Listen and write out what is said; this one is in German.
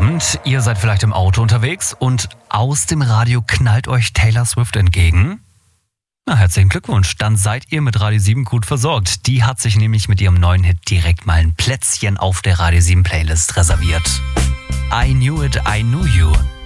Abend. Ihr seid vielleicht im Auto unterwegs und aus dem Radio knallt euch Taylor Swift entgegen. Na, herzlichen Glückwunsch, dann seid ihr mit Radio 7 gut versorgt. Die hat sich nämlich mit ihrem neuen Hit direkt mal ein Plätzchen auf der Radio 7 Playlist reserviert. I Knew It, I Knew You.